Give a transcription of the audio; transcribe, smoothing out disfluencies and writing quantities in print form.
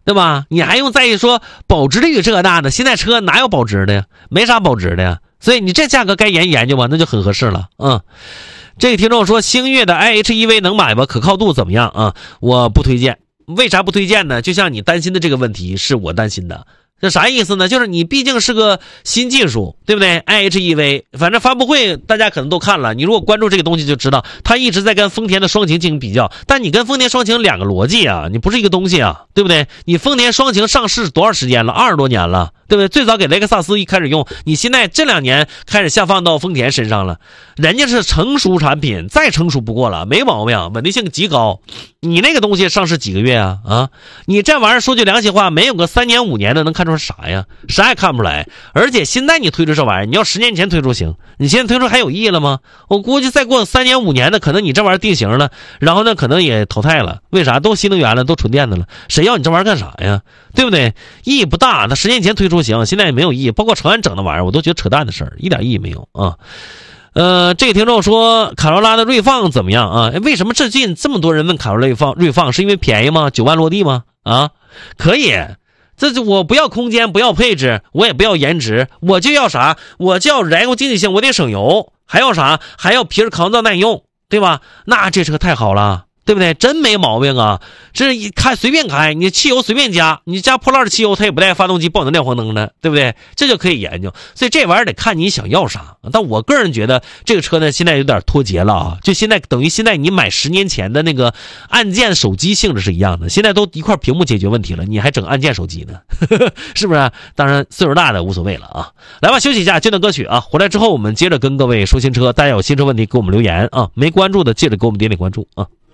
对吧？你还用在意说保值率这那的？现在车哪有保值的呀？没啥保值的呀。所以你这价格该研究研究吧，那就很合适了。这个听众说星越的 IHEV 能买吗？可靠度怎么样啊？我不推荐。为啥不推荐呢？就像你担心的这个问题是我担心的。这啥意思呢？就是你毕竟是个新技术，对不对？ IHEV 反正发布会大家可能都看了，你如果关注这个东西就知道它一直在跟丰田的双擎进行比较，但你跟丰田双擎两个逻辑啊，你不是一个东西啊，对不对？你丰田双擎上市多少时间了？20多年了，对不对？最早给雷克萨斯一开始用，你现在这2年开始下放到丰田身上了，人家是成熟产品，再成熟不过了，没毛病，稳定性极高。你那个东西上市几个月啊？你这玩意儿说句良心话，没有个3年5年的能看出啥呀？啥也看不出来。而且现在你推出这玩意儿，你要10年前推出行，你现在推出还有意义了吗？我估计再过3年5年的，可能你这玩意儿定型了，然后呢可能也淘汰了。为啥？都新能源了，都纯电的了，谁要你这玩意儿干啥呀？对不对？意义不大。那10年前推出行，现在也没有意义。包括长安整的玩意儿，我都觉得扯淡的事儿，一点意义没有啊。这个听众说卡罗拉的锐放怎么样啊？为什么最近这么多人问卡罗拉锐放是因为便宜吗？9万落地吗？啊，可以。这我不要空间，不要配置，我也不要颜值，我就要啥？我就要燃油经济性，我得省油，还要啥？还要皮儿抗造耐用，对吧？那这车太好了，对不对？真没毛病啊！这一开随便开，你汽油随便加，你加破烂的汽油它也不带发动机爆能亮黄灯的，对不对？这就可以研究。所以这玩意儿得看你想要啥。但我个人觉得这个车呢，现在有点脱节了啊！就现在等于现在你买10年前的那个按键手机性质是一样的，现在都一块屏幕解决问题了，你还整按键手机呢？是不是？当然岁数大的无所谓了啊！来吧，休息一下，这段歌曲啊，回来之后我们接着跟各位说新车，大家有新车问题给我们留言啊，没关注的记得给我们点点关注啊。